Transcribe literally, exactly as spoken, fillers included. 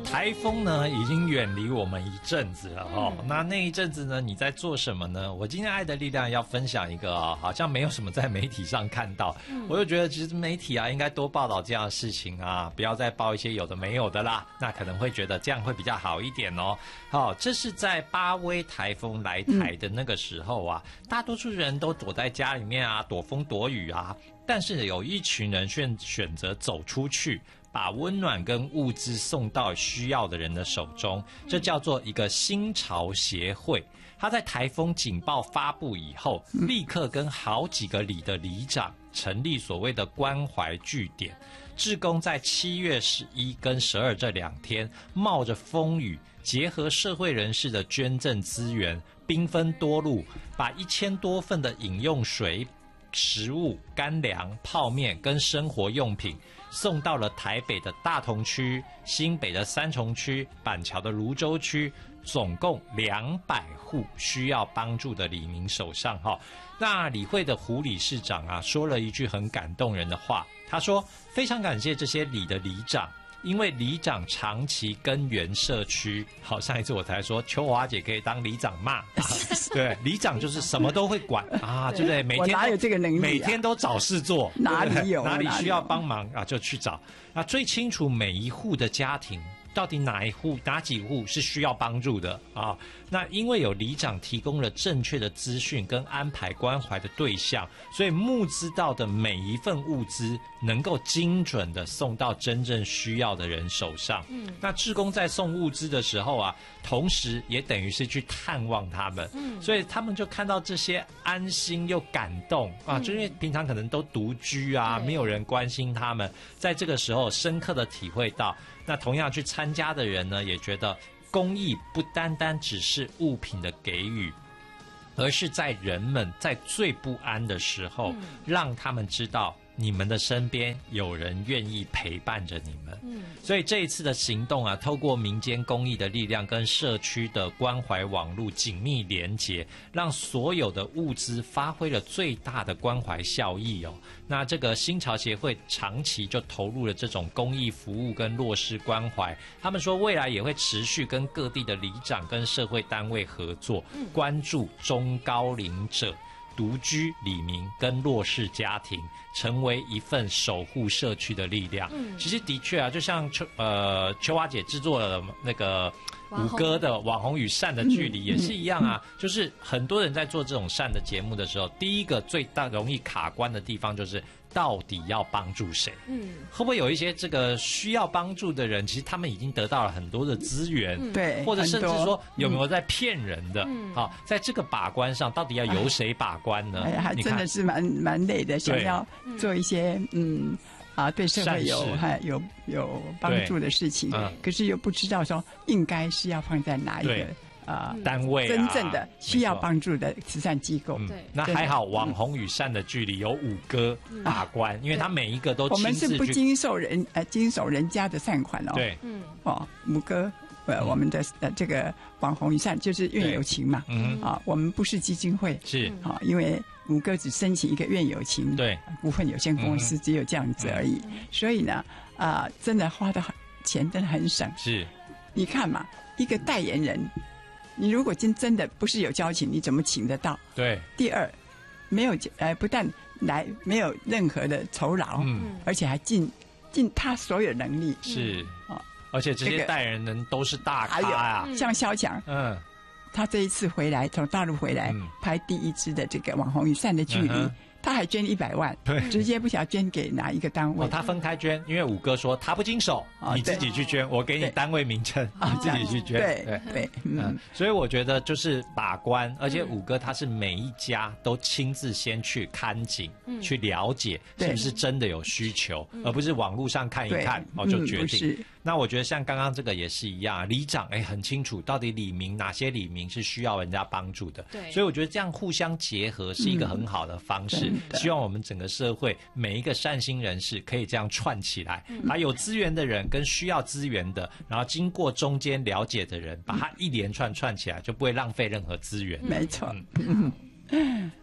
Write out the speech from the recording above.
台风呢已经远离我们一阵子了哦。嗯、那那一阵子呢，你在做什么呢？我今天爱的力量要分享一个啊、哦，好像没有什么在媒体上看到，嗯、我就觉得其实媒体啊应该多报道这样的事情啊，不要再报一些有的没有的啦。那可能会觉得这样会比较好一点哦。好、哦，这是在巴威台风来台的那个时候啊，嗯、大多数人都躲在家里面啊，躲风躲雨啊，但是有一群人选选择走出去。把温暖跟物资送到需要的人的手中，这叫做一个新潮协会。他在台风警报发布以后，立刻跟好几个里的里长成立所谓的关怀据点，志工在七月十一跟十二这两天，冒着风雨，结合社会人士的捐赠资源，兵分多路，把一千多份的饮用水、食物、干粮、泡面跟生活用品送到了台北的大同区、新北的三重区、板桥的芦洲区，总共两百户需要帮助的里民手上哈。那里会的胡理事长啊，说了一句很感动人的话，他说：“非常感谢这些里的里长。”因为里长长期根源社区，好，上一次我才说秋华姐可以当里长骂，对，里长就是什么都会管啊，对不对？每天哪有这个能力、啊？ 每天都找事做， 哪里有？ 哪里需要帮忙啊，就去找。啊，最清楚每一户的家庭。到底哪一户哪几户是需要帮助的啊？那因为有里长提供了正确的资讯跟安排关怀的对象，所以募资到的每一份物资能够精准的送到真正需要的人手上。嗯，那志工在送物资的时候啊，同时也等于是去探望他们，嗯，所以他们就看到这些安心又感动啊，嗯、就因为平常可能都独居啊，没有人关心他们，在这个时候深刻的体会到。那同样去参加的人呢，也觉得公益不单单只是物品的给予，而是在人们在最不安的时候，嗯、让他们知道你们的身边有人愿意陪伴着你们。嗯，所以这一次的行动啊，透过民间公益的力量跟社区的关怀网络紧密连结，让所有的物资发挥了最大的关怀效益哦。那这个新潮协会长期就投入了这种公益服务跟弱势关怀，他们说未来也会持续跟各地的里长跟社会单位合作，关注中高龄者、独居里民跟弱势家庭，成为一份守护社区的力量。嗯，其实的确啊，就像秋呃秋华姐制作的那个五哥的网红与善的距离也是一样啊，就是很多人在做这种善的节目的时候，第一个最大容易卡关的地方就是到底要帮助谁？嗯，会不会有一些这个需要帮助的人，其实他们已经得到了很多的资源，嗯、对，或者甚至说有没有在骗人的？嗯，好，在这个把关上，到底要由谁把关呢？ 哎，还真的是蛮蛮累的，想要做一些嗯。啊，对社会有还有有帮助的事情，嗯、可是又不知道说应该是要放在哪一个啊、呃、 单位、啊， 真正的需要帮助的慈善机构。 对、嗯，那还好，网红与善的距离有五哥把关，嗯、因为他每一个都亲自去。 我们是不经受人呃经手人家的善款哦。 对， 嗯，哦，五哥。呃，我们的呃这个网红与善就是愿有情嘛，嗯啊，我们不是基金会， 是啊，因为五哥只申请一个愿有情对股份有限公司，只有这样子而已，嗯、所以呢，啊、呃，真的花的钱真的很省。 是， 你看嘛，一个代言人，你如果真真的不是有交情，你怎么请得到？ 对。 第二，没有呃，不但来没有任何的酬劳，嗯，而且还尽尽他所有能力， 是啊。而且这些代言人都是大咖呀、 啊，像萧蔷，嗯，他这一次回来从大陆回来、嗯、拍第一支的这个网红与善的距离。嗯他还捐一百万，对，直接不晓得捐给哪一个单位。 哦，他分开捐，因为五哥说他不经手，哦、你自己去捐，我给你单位名称，你自己去捐。 对对对， 嗯，所以我觉得就是把关，而且五哥他是每一家都亲自先去看紧，嗯、去了解是不是真的有需求，而不是网络上看一看哦就决定。嗯、那我觉得像刚刚这个也是一样，里长哎很清楚到底里民哪些里民是需要人家帮助的，对，所以我觉得这样互相结合是一个很好的方式。嗯希望我们整个社会每一个善心人士可以这样串起来，把有资源的人跟需要资源的，然后经过中间了解的人，把它一连串串起来，就不会浪费任何资源。 没错。嗯